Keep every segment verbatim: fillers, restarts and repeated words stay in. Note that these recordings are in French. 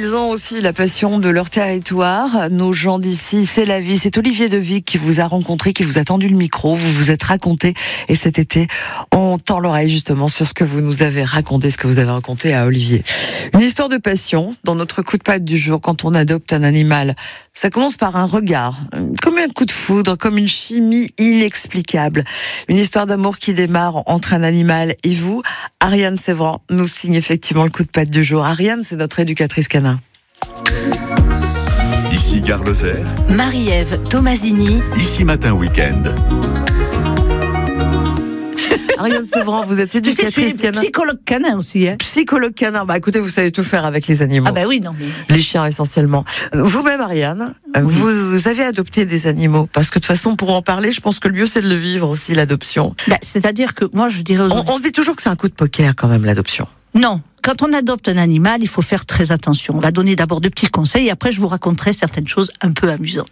ils ont aussi la passion de leur territoire. Nos gens d'ici, c'est la vie. C'est Olivier Devic qui vous a rencontré, qui vous a tendu le micro. Vous vous êtes raconté. Et cet été, on tend l'oreille justement sur ce que vous nous avez raconté, ce que vous avez raconté à Olivier. Une histoire de passion dans notre coup de patte du jour quand on adopte un animal. Ça commence par un regard, comme un coup de foudre, comme une chimie inexplicable. Une histoire d'amour qui démarre entre un animal et vous. Ariane Sévran nous signe effectivement le coup de patte du jour. Ariane, c'est notre éducatrice canin. Ici Gare Lozère. Marie-Ève Tomasini. Ici Matin Week-end. Ariane Sévran, vous êtes éducatrice tu sais, je suis canin. Psychologue canin aussi. Hein. Psychologue canin. Bah écoutez, vous savez tout faire avec les animaux. Ah bah oui, non mais... Les chiens essentiellement. Vous-même, Ariane, oui. vous avez adopté des animaux. Parce que de toute façon, pour en parler, je pense que le mieux, c'est de le vivre aussi, l'adoption. Bah, c'est-à-dire que moi, je dirais aux on, on se dit toujours que c'est un coup de poker quand même, l'adoption. Non. Quand on adopte un animal, il faut faire très attention. On va donner d'abord de petits conseils et après je vous raconterai certaines choses un peu amusantes.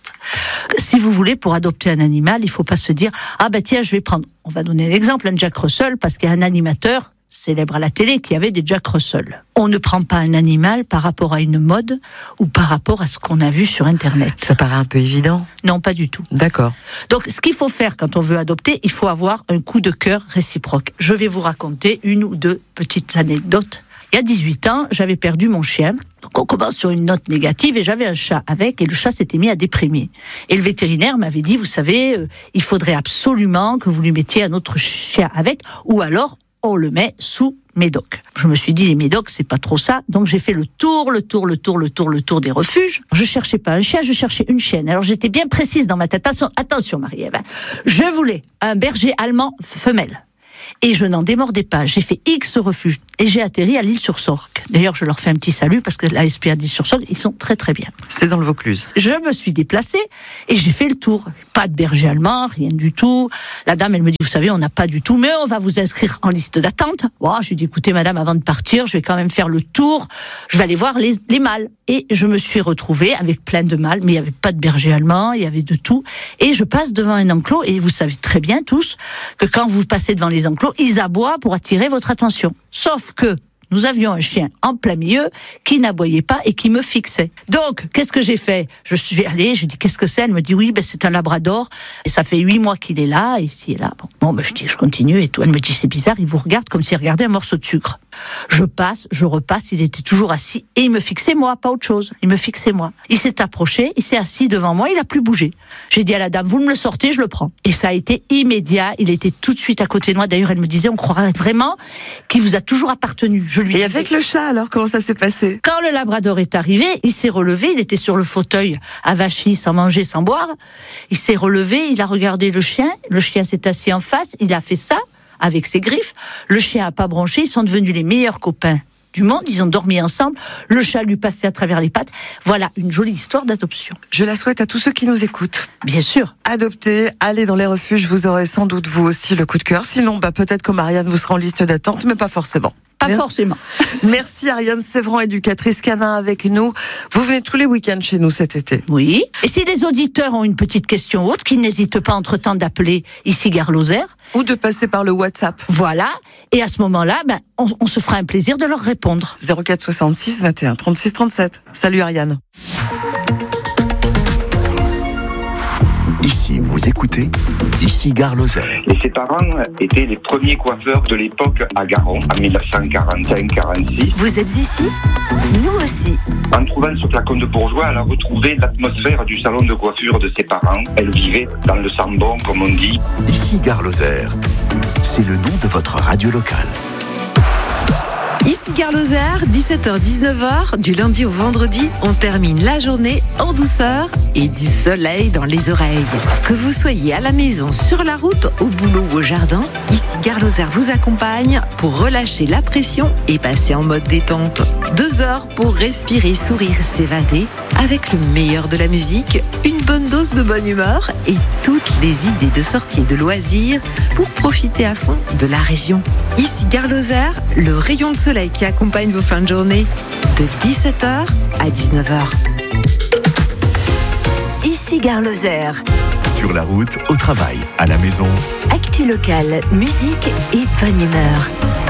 Si vous voulez, pour adopter un animal, il ne faut pas se dire « Ah ben tiens, je vais prendre... » On va donner un exemple, un Jack Russell, parce qu'il y a un animateur célèbre à la télé qui avait des Jack Russell. On ne prend pas un animal par rapport à une mode ou par rapport à ce qu'on a vu sur Internet. Ça paraît un peu évident. Non, pas du tout. D'accord. Donc, ce qu'il faut faire quand on veut adopter, il faut avoir un coup de cœur réciproque. Je vais vous raconter une ou deux petites anecdotes. Il y a dix-huit ans, j'avais perdu mon chien. Donc on commence sur une note négative et j'avais un chat avec et le chat s'était mis à déprimer. Et le vétérinaire m'avait dit, vous savez, euh, il faudrait absolument que vous lui mettiez un autre chien avec ou alors on le met sous médoc. Je me suis dit, les médocs, c'est pas trop ça. Donc j'ai fait le tour, le tour, le tour, le tour, le tour des refuges. Je cherchais pas un chien, je cherchais une chienne. Alors j'étais bien précise dans ma tête. Attention, attention Marie-Ève. Je voulais un berger allemand femelle. Et je n'en démordais pas. J'ai fait X refuges et j'ai atterri à l'Île-sur-Sorgue. D'ailleurs, je leur fais un petit salut parce que la S P A de l'Île-sur-Sorgue, ils sont très très bien. C'est dans le Vaucluse. Je me suis déplacée et j'ai fait le tour. Pas de berger allemand, rien du tout. La dame, elle me dit, vous savez, on n'a pas du tout, mais on va vous inscrire en liste d'attente. Oh, j'ai dit, écoutez, madame, avant de partir, je vais quand même faire le tour. Je vais aller voir les, les mâles. Et je me suis retrouvée avec plein de mâles, mais il n'y avait pas de berger allemand, il y avait de tout. Et je passe devant un enclos et vous savez très bien tous que quand vous passez devant les enclos, ils aboient pour attirer votre attention. Sauf que nous avions un chien en plein milieu qui n'aboyait pas et qui me fixait. Donc, qu'est-ce que j'ai fait ? Je suis allée, je dis, qu'est-ce que c'est ? Elle me dit, oui, ben, c'est un labrador. Et ça fait huit mois qu'il est là, ici et là. Bon, bon ben, je dis, je continue et tout. Elle me dit, c'est bizarre, il vous regarde comme s'il regardait un morceau de sucre. Je passe, je repasse, il était toujours assis et il me fixait moi, pas autre chose. Il me fixait moi. Il s'est approché, il s'est assis devant moi, il a plus bougé. J'ai dit à la dame, vous me le sortez, je le prends. Et ça a été immédiat, il était tout de suite à côté de moi. D'ailleurs, elle me disait, on croirait vraiment qu'il vous a toujours appartenu. Je lui Et disais, avec le chat, alors, comment ça s'est passé ? quand le labrador est arrivé, il s'est relevé, il était sur le fauteuil, avachi, sans manger, sans boire. Il s'est relevé, il a regardé le chien, le chien s'est assis en face, il a fait ça, avec ses griffes. Le chien a pas bronché, ils sont devenus les meilleurs copains du monde, ils ont dormi ensemble, le chat lui passait à travers les pattes. Voilà, une jolie histoire d'adoption. Je la souhaite à tous ceux qui nous écoutent. Bien sûr. Adoptez, allez dans les refuges, vous aurez sans doute vous aussi le coup de cœur. Sinon, bah, peut-être comme Ariane, vous serez en liste d'attente, mais pas forcément. Pas Merci. forcément. Merci Ariane Sévran, éducatrice canin avec nous. Vous venez tous les week-ends chez nous cet été. Oui. Et si les auditeurs ont une petite question ou autre, qu'ils n'hésitent pas entre-temps d'appeler ici Gare Lozère. Ou de passer par le WhatsApp. Voilà. Et à ce moment-là, ben, on, on se fera un plaisir de leur répondre. zéro quatre soixante-six vingt et un trente-six trente-sept. Salut Ariane. Ici, vous écoutez, ici Gare Lozère. Et ses parents étaient les premiers coiffeurs de l'époque à Garon, en dix-neuf cent quarante-cinq quarante-six. Vous êtes ici ? Nous aussi. En trouvant ce flacon de bourgeois, elle a retrouvé l'atmosphère du salon de coiffure de ses parents. Elle vivait dans le sambon, comme on dit. Ici Gare Lozère. C'est le nom de votre radio locale. Ici Gare Lozère, dix-sept heures dix-neuf heures, du lundi au vendredi, on termine la journée en douceur et du soleil dans les oreilles. Que vous soyez à la maison, sur la route, au boulot ou au jardin, ici Gare Lozère vous accompagne pour relâcher la pression et passer en mode détente. Deux heures pour respirer, sourire, s'évader avec le meilleur de la musique, une bonne dose de bonne humeur et toutes les idées de sortie et de loisirs pour profiter à fond de la région. Ici Gare Lozère, le rayon de soleil qui accompagne vos fins de journée de dix-sept heures à dix-neuf heures. Ici Gare Lozère. Sur la route, au travail, à la maison. Actu locale, musique et bonne humeur.